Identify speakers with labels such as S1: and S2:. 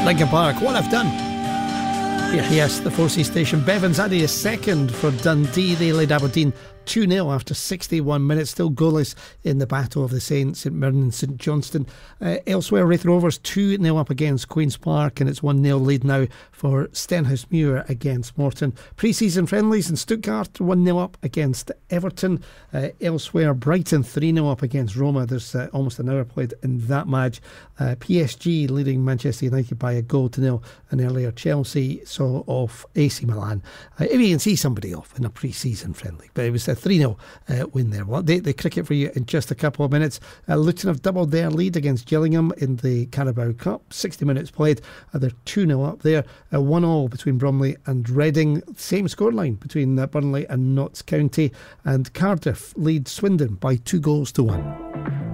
S1: Linkin Park, What I've Done. Yes, the 4C station. Bevan's Addy is second for Dundee. They led Aberdeen 2-0 after 61 minutes, still goalless in the Battle of the Saints, St Mirren and St Johnstone. Elsewhere, Raith Rovers 2-0 up against Queen's Park, and it's 1-0 lead now for Stenhousemuir against Morton. Pre-season friendlies in Stuttgart, 1-0 up against Everton. Elsewhere, Brighton 3-0 up against Roma. There's almost an hour played in that match. PSG leading Manchester United by 1-0, and earlier Chelsea saw off AC Milan. If you can see somebody off in a pre-season friendly, but it was a 3-0 win there. Well, the cricket for you in just a couple of minutes. Luton have doubled their lead against Gillingham in the Carabao Cup. 60 minutes played. They're 2-0 up there. 1-1 between Bromley and Reading. Same scoreline between Burnley and Notts County. And Cardiff lead Swindon by 2-1.